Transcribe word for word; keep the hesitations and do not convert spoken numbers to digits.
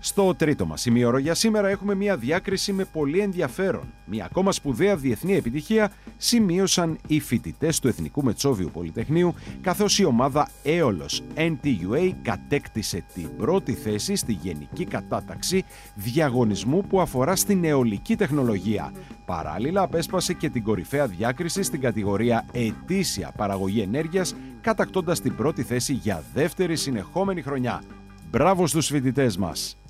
Στο τρίτο μας ημίωρο για σήμερα έχουμε μια διάκριση με πολύ ενδιαφέρον. Μια ακόμα σπουδαία διεθνή επιτυχία σημείωσαν οι φοιτητές του Εθνικού Μετσόβιου Πολυτεχνείου, καθώς η ομάδα Aeolos εν τι γιου έι κατέκτησε την πρώτη θέση στη γενική κατάταξη διαγωνισμού που αφορά στην αιωλική τεχνολογία. Παράλληλα, απέσπασε και την κορυφαία διάκριση στην κατηγορία ετήσια παραγωγή ενέργειας, κατακτώντας την πρώτη θέση για δεύτερη συνεχόμενη χρονιά. Μπράβο στους φοιτητές μας!